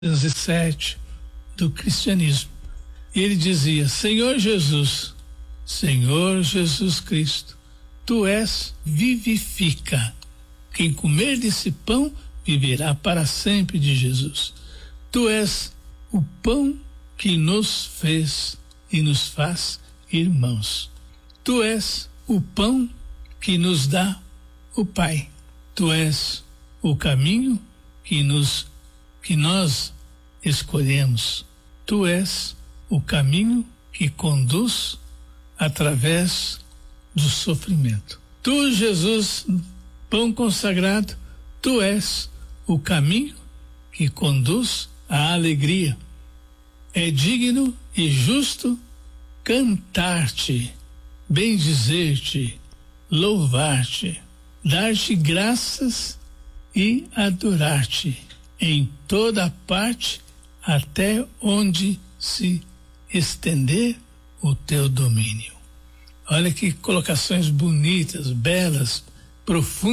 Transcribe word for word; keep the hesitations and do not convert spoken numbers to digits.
e sete do cristianismo. E ele dizia: Senhor Jesus, Senhor Jesus Cristo, Tu és vivifica. Quem comer desse pão viverá para sempre de Jesus. Tu és o pão que nos fez e nos faz irmãos. Tu és o pão que nos dá o Pai. Tu és o caminho que nos que nós escolhemos. Tu és o caminho que conduz através do sofrimento. Tu, Jesus, pão consagrado, Tu és o caminho que conduz à alegria. É digno e justo cantar-te, bendizer-te, louvar-te, dar-te graças e adorar-te em toda parte, até onde se estender o teu domínio. Olha que colocações bonitas, belas, profundas.